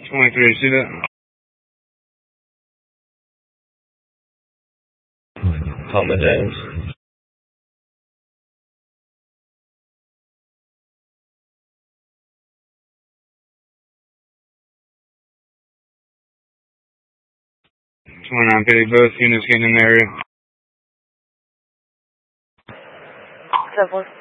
23, see that? Thomas James. Both units getting in the area.